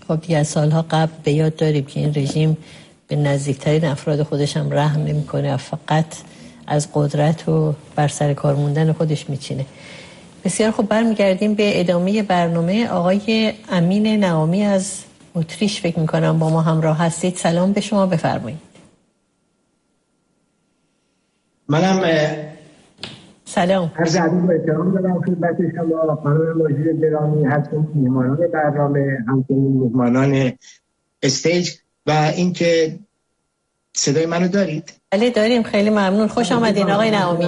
خب یه سالها قبل به یاد داریم که این رژیم به نزدیکترین افراد خودش هم رحم نمی‌کنه، فقط از قدرت و بر سر کار موندن خودش میچینه. بسیار خوب، برمیگردیم به ادامه برنامه. آقای امین نعامی از اتریش فکر میکنم با ما همراه هستید. سلام به شما، بفرمایید. منم سلام. عرض ادب و احترام دارم خدمت شما خانم مجری گرامی، همچنین میهمانان برنامه، همچنین میهمانان استیج، و اینکه صدای منو دارید؟ بله داریم، خیلی ممنون، خوش آمدین آقای نعامی.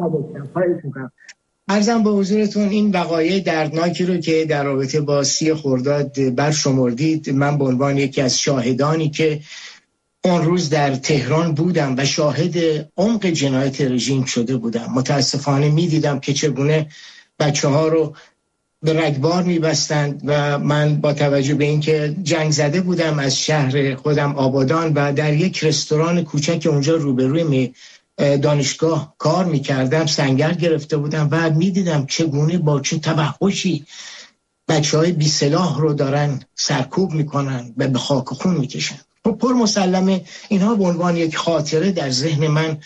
عرضم به حضورتون این وقایع دردناکی رو که در رابطه با 30 خرداد برشمردید، من به عنوان یکی از شاهدانی که اون روز در تهران بودم و شاهد عمق جنایت رژیم شده بودم، متاسفانه میدیدم که چگونه بچه‌ها رو به رگبار میبستند و من با توجه به اینکه جنگ زده بودم از شهر خودم آبادان و در یک رستوران کوچک اونجا روبروی دانشگاه کار میکردم، سنگر گرفته بودم و میدیدم چگونه با چه توحشی بچه‌های بی سلاح رو دارن سرکوب میکنن و به خاک خون میکشن. پر مسلمه اینها به عنوان یک خاطره در ذهن من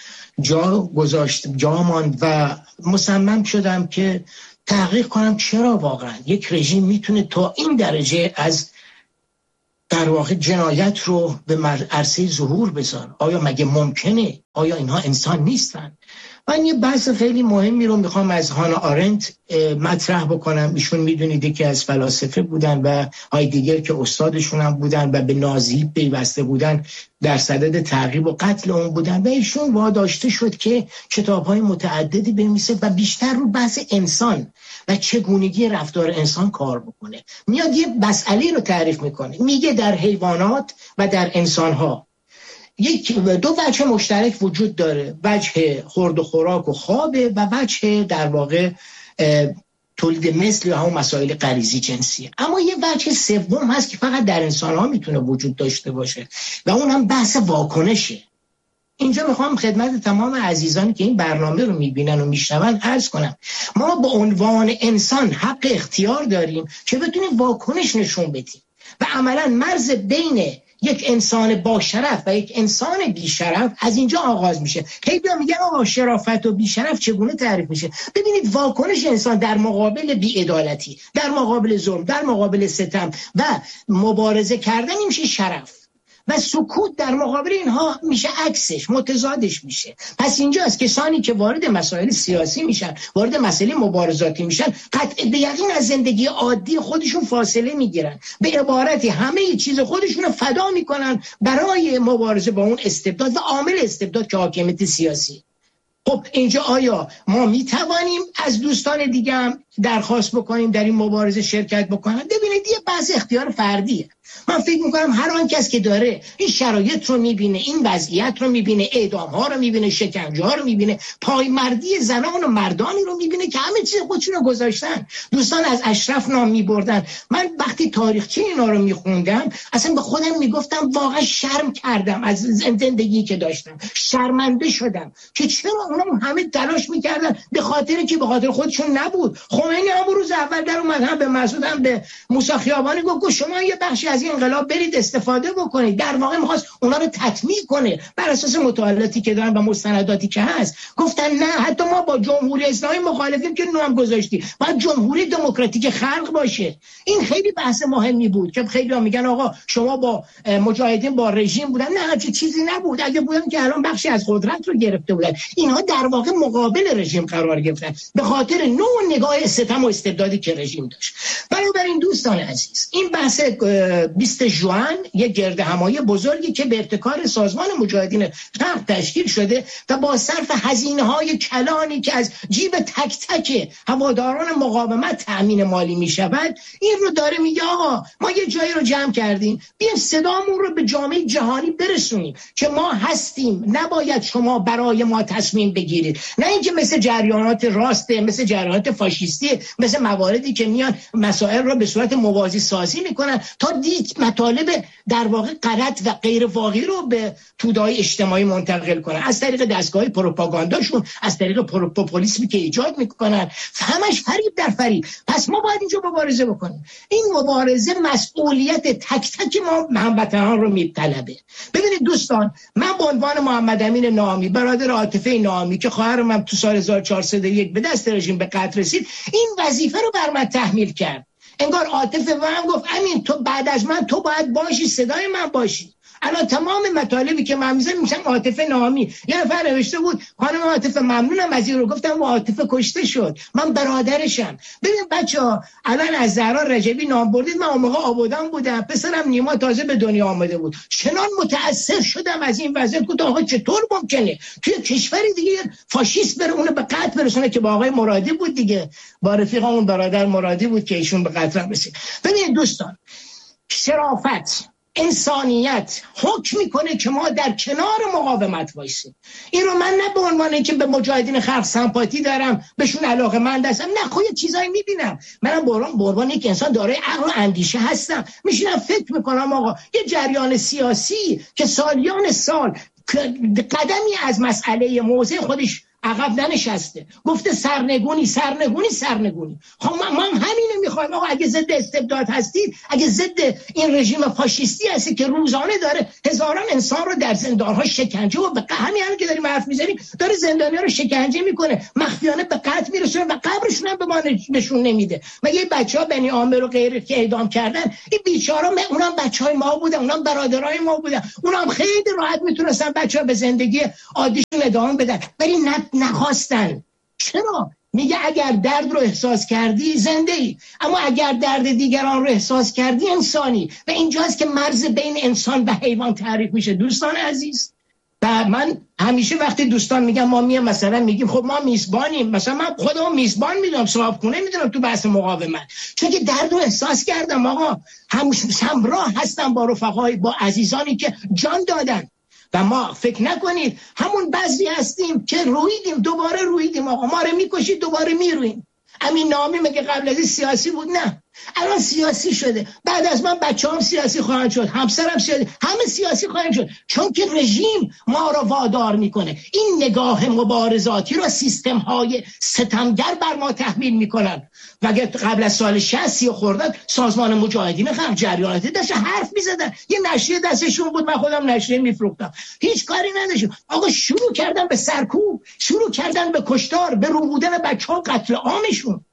جا ماند و مصمم شدم که تحقیق کنم چرا واقعا یک رژیم میتونه تا این درجه از در واقع جنایت رو به عرصه ظهور بذاره. آیا مگه ممکنه؟ آیا اینها انسان نیستن؟ من یه بحث خیلی مهمی رو میخوام از هانا آرنت مطرح بکنم. ایشون میدونید که از فلاسفه بودن و هایدگر که استادشون هم بودن و به نازی پیوسته بودن، در صدد تعقیب و قتل اون بودن و ایشون واداشته شد که کتاب‌های متعددی بنویسه و بیشتر رو بحث انسان و چگونگی رفتار انسان کار بکنه. میاد یه مسئله رو تعریف میکنه، میگه در حیوانات و در انسان‌ها دو وجه مشترک وجود داره، وجه خورد و خوراک و خوابه و وجه در واقع تولید مثل یا همون مسائل غریزی جنسیه. اما یه وجه سوم هست که فقط در انسان‌ها میتونه وجود داشته باشه و اون هم بحث واکنشه. اینجا میخوام خدمت تمام عزیزانی که این برنامه رو میبینن و میشنون عرض کنم، ما به عنوان انسان حق اختیار داریم که بتونیم واکنش نشون بدیم و عملا مرز بین یک انسان با شرف و یک انسان بی شرف از اینجا آغاز میشه. خیلی میگن آقا شرافت و بی شرف چگونه تعریف میشه؟ ببینید واکنش انسان در مقابل بی عدالتی، در مقابل ظلم، در مقابل ستم و مبارزه کردن میشه شرف و سکوت در مقابل اینها میشه عکسش، متضادش میشه. پس اینجاست کسانی که وارد مسائل سیاسی میشن، وارد مسائل مبارزاتی میشن، قطع به یقین از زندگی عادی خودشون فاصله میگیرن، به عبارتی همه چیز خودشون رو فدا میکنن برای مبارزه با اون استبداد و عامل استبداد که حاکمیت سیاسی. خب اینجا آیا ما میتوانیم از دوستان دیگه هم درخواست بکنیم در این مبارزه شرکت بکنن؟ ببینید یه بحث اختیار فردیه. من فکر میکنم هر آن کس که داره این شرایط رو میبینه، این وضعیت رو میبینه، اعدام ها رو میبینه، شکنجه ها رو میبینه، پایمردی زنان و مردانی رو میبینه که همه چیز خودشون رو گذاشتن. دوستان از اشرف نام میبردن. من وقتی تاریخچه اینا رو میخوندم اصلا به خودم میگفتم واقعا شرم کردم از زندگی که داشتم، شرمنده شدم که چرا اونا همه تلاش میکردن به خاطر که به خاطر خودشون نبود. خمینی هم روز اول در اومد، هم به مسعود هم به موسی خیابانی گفت شما یه بخشی از این انقلاب برید استفاده بکنید. در واقع می‌خواست اونا رو تطمیع کنه بر اساس مطالعاتی که دارن و مستنداتی که هست. گفتن نه، حتی ما با جمهوری اسلامی مخالفیم که نام گذاشتی، باید جمهوری دموکراتیک خلق باشه. این خیلی بحث مهمی بود که خیلی‌ها میگن آقا شما با مجاهدین با رژیم بودن. نه، چه چیزی نبود. اگه بودن که الان بخشی از قدرت رو گرفته بودن. اینها در واقع مقابل رژیم قرار گرفتن به خاطر نوع نگاه ستم و استبدادی که رژیم داشت. بنابراین دوستان عزیز، این بحث 20 ژوئن یک گردهمایی بزرگی که به ابتکار سازمان مجاهدین خلق تشکیل شده و با صرف هزینه‌های کلانی که از جیب تک تک هواداران مقاومت تأمین مالی می‌شود، این رو داره میگه آقا ما یه جایی رو جمع کردیم، بیایم صدامون رو به جامعه جهانی برسونیم که ما هستیم، نباید شما برای ما تصمیم بگیرید. نه اینکه مثل جریانات راسته، مثل جریانات فاشیستی، مثل مواردی که میان مسائل مسائل را به صورت موازی سازی میکنن تا دید مطالب در واقع غلط و غیر واقعی رو به توده‌های اجتماعی منتقل کنن، از طریق دستگاه پروپاگانداشون، از طریق پوپولیسمی که ایجاد میکنن، همش فریب در فریب. پس ما باید اینجا مبارزه بکنیم. این مبارزه مسئولیت تک تک ما هموطنان رو میطلبه. ببینید دوستان، من به عنوان محمد امین نامی، برادر عاطفه نامی که خواهرم هم تو سال 1401 به دست رژیم به قتل رسید، این وظیفه رو بر من تحمیل کرد. انگار عاطفه و هم گفت امین تو بعد از من تو باید باشی، صدای من باشی. الان تمام مطالبی که من میذارم میشن عاطفه نامی. یه نفر نوشته بود خانم عاطفه ممنونم از این رو، گفتم عاطفه کشته شد، من برادرشم. ببین بچه‌ها، الان از زهرا رجبی نام بردید، من اون موقع آبادان بودم، پسرم نیما تازه به دنیا آمده بود. چنان متاسف شدم از این وضعیت، گفتم آقا چطور ممکنه توی کشوری دیگه فاشیست بره اونو به قتل برسونه، که با آقای مرادی بود دیگه، با رفیقمون برادر مرادی بود که ایشون به قتل رسید. ببین دوستان، شرافت، انسانیت حکم میکنه که ما در کنار مقاومت وایسیم. این رو من نه به عنوان اینکه به مجاهدین خلق سمپاتی دارم، بهشون علاقه‌مند هستم، نه، خود چیزایی میبینم. منم به عنوان یک انسان دارای عقل و اندیشه هستم، میشینم فکر میکنم آقا یه جریان سیاسی که سالیان سال قدمی از مسئله موضع خودش عقب ننشسته، گفته سرنگونی. خب ما همینو میخوایم آقا. اگه ضد استبداد هستید، اگه ضد این رژیم فاشیستی هستی که روزانه داره هزاران انسان رو در زندان‌ها شکنجه و به همین که داریم حرف میزنیم داره زندانی‌ها رو شکنجه میکنه، مخفیانه به قتل میرسونه و قبرشون هم به ما نشون نمیده. مگه بچه‌ها بنی عامر و غیره که اعدام کردن، این بیچاره‌ها اونم بچه‌های ما بودن، اونم برادرای ما بودن، اونم خیلی راحت میتونستن بچه‌ها به زندگی عادیشون ادامه بدن، ولی نخواستن. چرا؟ میگه اگر درد رو احساس کردی زنده ای، اما اگر درد دیگران رو احساس کردی انسانی. و اینجاست که مرز بین انسان و حیوان تعریف میشه. دوستان عزیز، و من همیشه وقتی دوستان میگم ما مثلا میگیم خب ما میزبانیم، مثلا من خودم میزبان میدونم، صاحبخونه میدونم تو بحث مقاومت، چون که درد رو احساس کردم آقا، همراه هستم با رفقای، با عزیزانی که جان دادن. و ما فکر نکنید همون بعضی هستیم که دوباره رویدیم آقا، ما رو میکشید دوباره میرویم. امین نامی مگه قبل از این سیاسی بود؟ نه، الان سیاسی شده. بعد از من بچه‌ام سیاسی خواهند شد، همسرم سیاسی، همه سیاسی خواهند شد، چون که رژیم ما رو وادار میکنه. این نگاه مبارزاتی رو سیستم‌های ستمگر بر ما تحمیل میکنن. مگه قبل از سال 60 خرداد سازمان مجاهدین خلق جریاناتی داشت حرف میزدن، یه نشریه دستشون بود، من خودم نشریه میفروختم، هیچ کاری نداشتم. آقا شروع کردن به سرکوب، شروع کردن به کشتار، به روبودن بچه‌ها، قتل عامشون.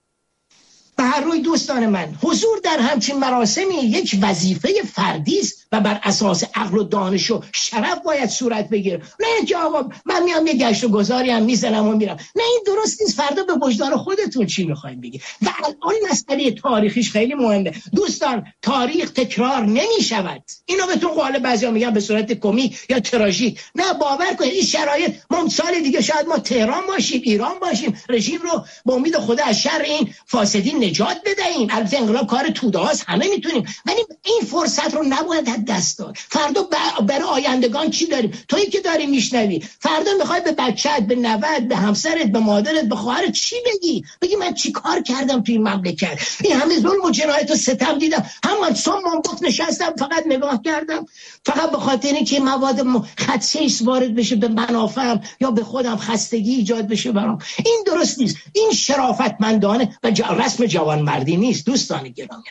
به هر روی دوستان من، حضور در همچین مراسمی یک وظیفه فردی است و بر اساس عقل و دانش و شرف باید صورت بگیره. نه اینکه آقا من میام یه گشت و گذاری هم میزنم و میرم. نه، این درست نیست. فردا به وجدان خودتون چی میخواید بگید. و الان مسئله تاریخیش خیلی مهمه دوستان. تاریخ تکرار نمیشود. اینو بهتون قول بعضیا میگن به صورت کمی یا تراژیک. نه، باور کنید این شرایط ما سال دیگه شاید ما تهران باشیم، ایران باشیم، رژیم رو با امید خدا از شر این فاسدین نجات بدهیم. البته انقلاب کار توده‌هاست، همه میتونیم، ولی این فرصت رو نباید از دست داد. فردا برای آیندگان چی داریم؟ تویی که داری میشنوی، فردا میخوای به بچه‌ت، به نوه‌ت، به همسرت، به مادرت، به خواهرت چی بگی من چی کار کردم توی این مملکت؟ این همه ظلم و جنایت و ستم دیدم، همون سام بود نشستم فقط نگاه کردم، فقط به خاطر اینکه مواد خدشه‌ای وارد بشه به منافعم یا به خودم خستگی ایجاد بشه برام. این درست نیست. این شرافتمندانه و رسم جوانمردی نیست. دوستان گرامی،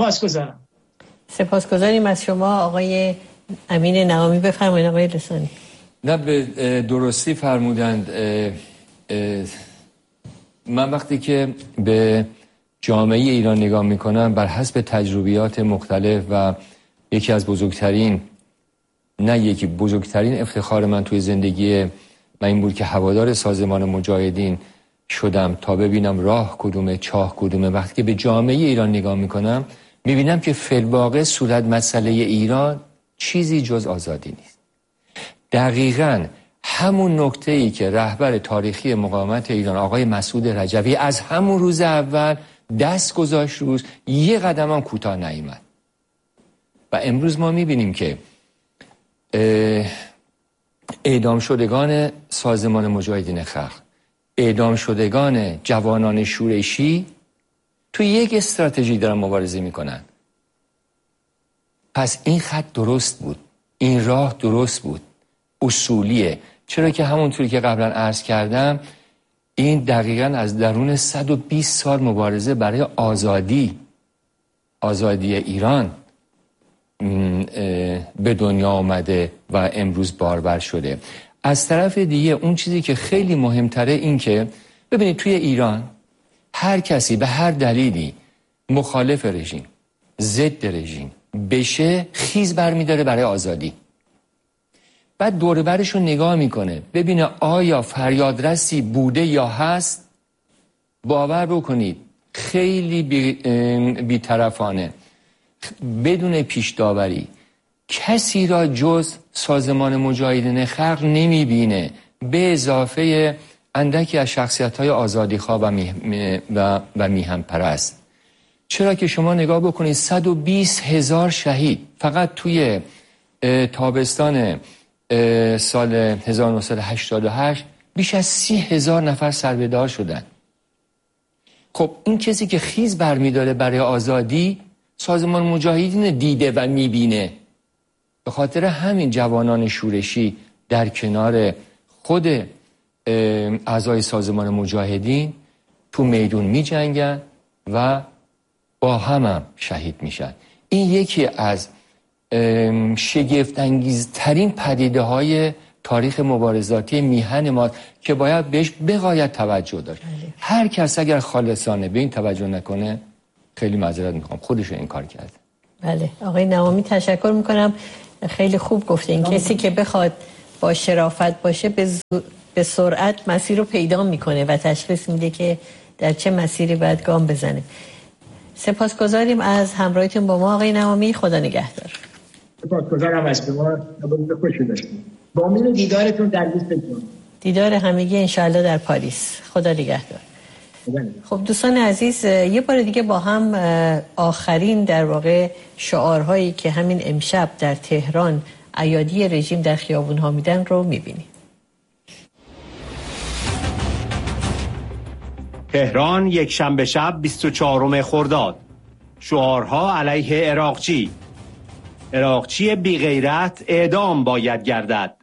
سپاسگزاریم از شما آقای امین نامی. بفرمایید آقای لسانی. نه، به درستی فرمودند. من وقتی که به جامعه ایران نگاه میکنم، بر حسب تجربیات مختلف و یکی از بزرگترین افتخار من توی زندگی من این بود که هوادار سازمان مجاهدین شدم تا ببینم راه کدومه، چاه کدومه. وقتی که به جامعه ایران نگاه میکنم میبینم که فی‌الواقع صورت مسئله ایران چیزی جز آزادی نیست. دقیقاً همون نکته‌ای که رهبر تاریخی مقاومت ایران آقای مسعود رجوی از همون روز اول دست گذاشت روز، یه قدم هم کوتاه نیامد. و امروز ما میبینیم که اعدام شدگان سازمان مجاهدین خلق، اعدام شدگان جوانان شورشی توی یک استراتژی دارن مبارزه میکنن. پس این خط درست بود، این راه درست بود، اصولیه. چرا که همونطوری که قبلا عرض کردم این دقیقاً از درون 120 سال مبارزه برای آزادی ایران به دنیا آمده و امروز بارور شده. از طرف دیگه اون چیزی که خیلی مهمتره این که ببینید توی ایران هر کسی به هر دلیلی مخالف رژیم، ضد رژیم بشه خیز برمی‌داره برای آزادی. بعد دور برش رو نگاه میکنه ببینه آیا فریادرسی بوده یا هست. باور بکنید خیلی بی‌طرفانه بدون پیش داوری کسی را جز سازمان مجاهدین خلق نمیبینه به اضافه اندکی از شخصیت‌های آزادیخواه و میهن پرست. چرا که شما نگاه بکنید 120,000 شهید فقط توی تابستان سال 1988 بیش از 30,000 نفر سربه‌دار شدن. خب این کسی که خیز برمی‌داره برای آزادی سازمان مجاهدین دیده و میبینه. به خاطر همین جوانان شورشی در کنار خود اعضای سازمان مجاهدین تو میدون میجنگن و با هم شهید میشن. این یکی از شگفت انگیزترین پدیده های تاریخ مبارزاتی میهن ما که باید بهش بغایت توجه داشت. هر کس اگر خالصانه به این توجه نکنه خیلی معذرت میخوام خودش این کار کرده. بله آقای نوامی تشکر میکنم، خیلی خوب گفتین. کسی که بخواد با شرافت باشه به سرعت مسیر رو پیدا میکنه و تشخیص میده که در چه مسیری باید گام بزنه. سپاسگزاریم از همراهیتون با ما آقای نوامی. خدا نگهدار. سپاسگزارم از شما. خوشی داشتیم. با امید دیدارتون در لیستتون. دیدار همگی انشالله در پاریس. خدا نگهدار. خب دوستان عزیز، یه بار دیگه با هم آخرین در واقع شعارهایی که همین امشب در تهران ایادی رژیم در خیابون‌ها میدن رو میبینیم. تهران یک شنبه شب 24 خرداد. شعارها علیه عراقچی. عراقچی بی غیرت اعدام باید گردد.